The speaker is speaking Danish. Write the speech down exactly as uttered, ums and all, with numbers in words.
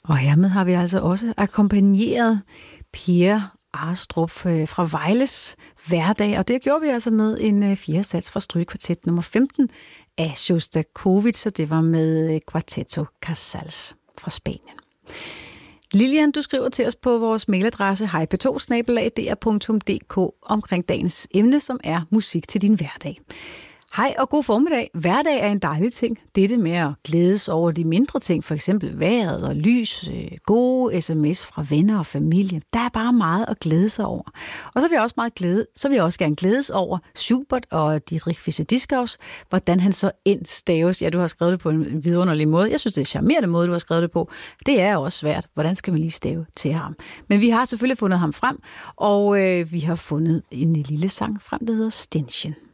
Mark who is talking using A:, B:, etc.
A: Og hermed har vi altså også akkompagneret Per Arstrup fra Vejles hverdag, og det gjorde vi altså med en fjerde sats fra strygekvartet nummer femten af Sjostakovitj, så det var med Quarteto Casals fra Spanien. Lilian, du skriver til os på vores mailadresse hej p to snabel-a d r punktum d k omkring dagens emne, som er musik til din hverdag. Hej og god formiddag. Hverdag er en dejlig ting. Dette med at glædes over de mindre ting, for eksempel vejret og lys, gode sms fra venner og familie. Der er bare meget at glæde sig over. Og så vil jeg også meget glæde, så vil jeg også gerne glædes over Schubert og Dietrich Fischer-Dieskau, hvordan han så end staves. Ja, du har skrevet det på en vidunderlig måde. Jeg synes, det er en charmerende måde, du har skrevet det på. Det er også svært. Hvordan skal man lige stave til ham? Men vi har selvfølgelig fundet ham frem, og øh, vi har fundet en lille sang frem, der hedder Stenchen.